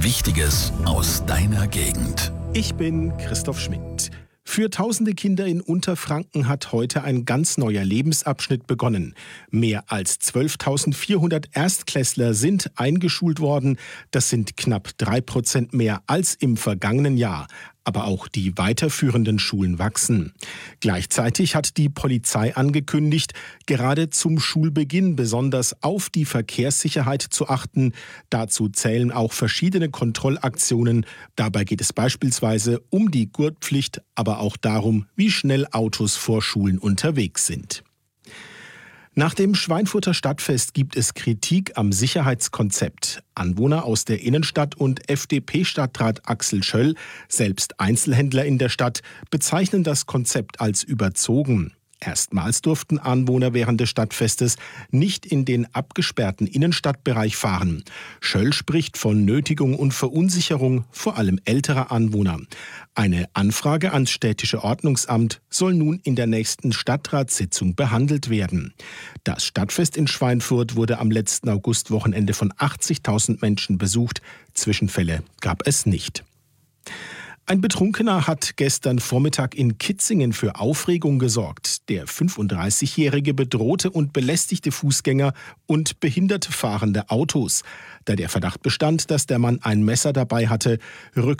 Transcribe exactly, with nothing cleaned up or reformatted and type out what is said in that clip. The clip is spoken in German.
Wichtiges aus deiner Gegend. Ich bin Christoph Schmidt. Für tausende Kinder in Unterfranken hat heute ein ganz neuer Lebensabschnitt begonnen. Mehr als zwölftausendvierhundert Erstklässler sind eingeschult worden. Das sind knapp drei Prozent mehr als im vergangenen Jahr. Aber auch die weiterführenden Schulen wachsen. Gleichzeitig hat die Polizei angekündigt, gerade zum Schulbeginn besonders auf die Verkehrssicherheit zu achten. Dazu zählen auch verschiedene Kontrollaktionen. Dabei geht es beispielsweise um die Gurtpflicht, aber auch darum, wie schnell Autos vor Schulen unterwegs sind. Nach dem Schweinfurter Stadtfest gibt es Kritik am Sicherheitskonzept. Anwohner aus der Innenstadt und F D P-Stadtrat Axel Schöll, selbst Einzelhändler in der Stadt, bezeichnen das Konzept als überzogen. Erstmals durften Anwohner während des Stadtfestes nicht in den abgesperrten Innenstadtbereich fahren. Schöll spricht von Nötigung und Verunsicherung, vor allem älterer Anwohner. Eine Anfrage ans städtische Ordnungsamt soll nun in der nächsten Stadtratssitzung behandelt werden. Das Stadtfest in Schweinfurt wurde am letzten Augustwochenende von achtzigtausend Menschen besucht. Zwischenfälle gab es nicht. Ein Betrunkener hat gestern Vormittag in Kitzingen für Aufregung gesorgt. Der fünfunddreißigjährige bedrohte und belästigte Fußgänger und behinderte fahrende Autos. Da der Verdacht bestand, dass der Mann ein Messer dabei hatte, rückte